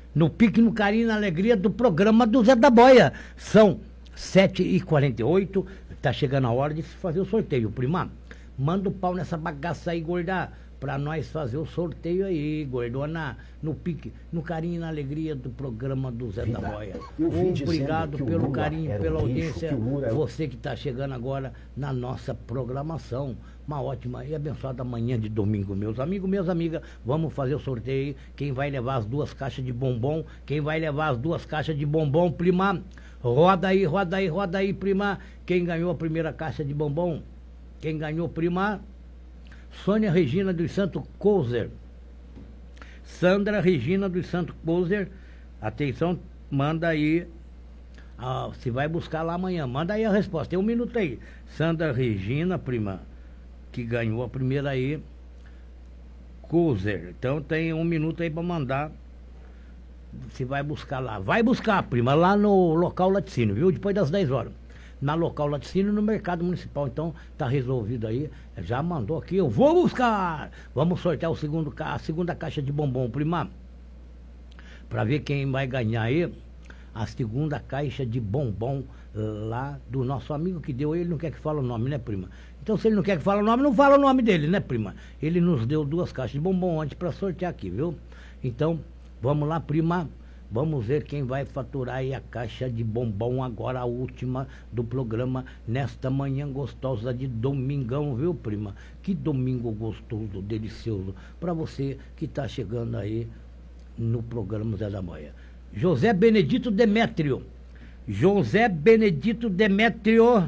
no pique, no carinho, na alegria do programa do Zé da Boia. São 7h48, tá chegando a hora de fazer o sorteio. Prima, manda o pau nessa bagaça aí, gorda, pra nós fazer o sorteio aí, gordona, no pique, no carinho e na alegria do programa do Zé da Boia. Obrigado pelo carinho, pela audiência, você que tá chegando agora na nossa programação. Uma ótima e abençoada manhã de domingo, meus amigos, minhas amigas. Vamos fazer o sorteio. Quem vai levar as 2 caixas de bombom? Quem vai levar as 2 caixas de bombom, prima? Roda aí, roda aí, roda aí, prima. Quem ganhou a primeira caixa de bombom? Quem ganhou, prima? Sônia Regina dos Santos Couser. Sandra Regina dos Santos Couser. Atenção, manda aí. Se vai buscar lá amanhã, manda aí a resposta. Tem 1 minuto aí. Sandra Regina, prima, que ganhou a primeira aí, Couser. Então tem 1 minuto aí pra mandar. Se vai buscar lá. Vai buscar, prima, lá no local laticínio, viu? Depois das 10 horas. Na local laticínio, no mercado municipal. Então tá resolvido aí. Já mandou aqui, eu vou buscar. Vamos sortear a segunda caixa de bombom, prima, pra ver quem vai ganhar aí a segunda caixa de bombom lá do nosso amigo que deu. Ele não quer que fale o nome, né, prima? Então, se ele não quer que fale o nome, não fala o nome dele, né, prima? Ele nos deu 2 caixas de bombom antes para sortear aqui, viu? Então, vamos lá, prima. Vamos ver quem vai faturar aí a caixa de bombom agora, a última do programa, nesta manhã gostosa de domingão, viu, prima? Que domingo gostoso, delicioso, para você que está chegando aí no programa Zé da Boia. José Benedito Demétrio. José Benedito Demétrio.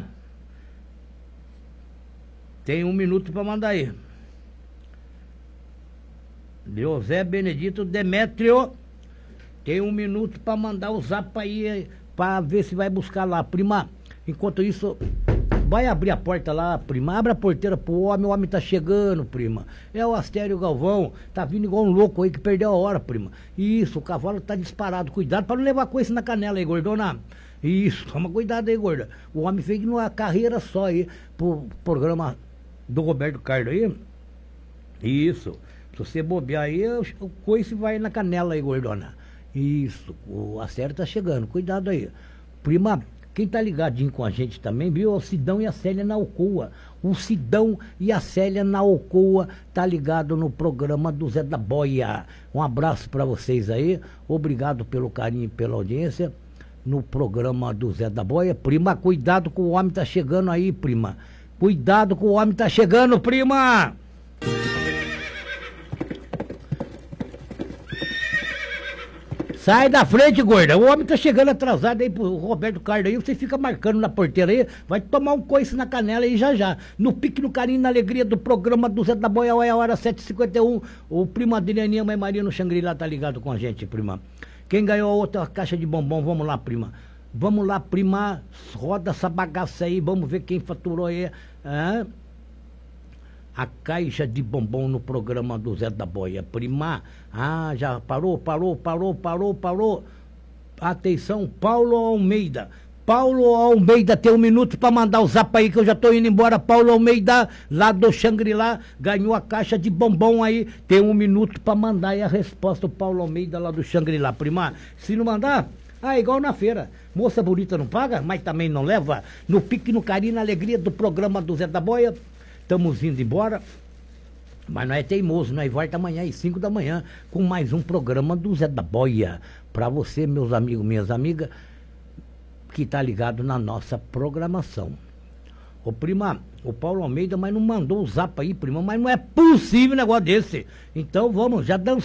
Tem 1 minuto para mandar aí. José Benedito Demétrio. Tem 1 minuto para mandar o zap aí, para ver se vai buscar lá. Prima, enquanto isso, vai abrir a porta lá, prima. Abre a porteira pro homem, o homem tá chegando, prima. É o Astério Galvão, tá vindo igual um louco aí que perdeu a hora, prima. Isso, o cavalo tá disparado. Cuidado para não levar coisa na canela aí, gordona. Isso, toma cuidado aí, gorda. O homem fez uma carreira só aí pro programa do Roberto Carlos aí. Isso, se você bobear aí, o coice vai na canela aí, gordona. Isso, o Astério tá chegando, cuidado aí. Prima, quem tá ligadinho com a gente também, viu? O Sidão e a Célia na Alcoa. O Sidão e a Célia na Alcoa tá ligado no programa do Zé da Boia. Um abraço para vocês aí. Obrigado pelo carinho e pela audiência no programa do Zé da Boia. Prima, cuidado que o homem tá chegando aí, prima. Cuidado que o homem tá chegando, prima! Sai da frente, gorda. O homem tá chegando atrasado aí pro Roberto Carlos aí. Você fica marcando na porteira aí. Vai tomar um coice na canela aí já já. No pique, no carinho, na alegria do programa do Zé da Boia. É a hora 7h51. O prima Adrianinha, Mãe Maria no Xangri-Lá tá ligado com a gente, prima. Quem ganhou a outra caixa de bombom? Vamos lá, prima. Vamos lá, prima. Roda essa bagaça aí. Vamos ver quem faturou aí. A caixa de bombom no programa do Zé da Boia. Prima, já parou. Atenção, Paulo Almeida. Paulo Almeida tem 1 minuto para mandar o zap aí que eu já tô indo embora. Paulo Almeida, lá do Xangri-Lá, ganhou a caixa de bombom aí. Tem 1 minuto para mandar aí a resposta. O Paulo Almeida lá do Xangri-Lá. Prima, se não mandar, igual na feira. Moça bonita não paga, mas também não leva. No pique, no carinho, na alegria do programa do Zé da Boia. Estamos indo embora, mas nós é teimoso, nós volta amanhã às 5 da manhã com mais um programa do Zé da Boia. Para você, meus amigos, minhas amigas, que tá ligado na nossa programação. Ô prima, o Paulo Almeida, mas não mandou o zap aí, prima, mas não é possível um negócio desse. Então vamos, já dando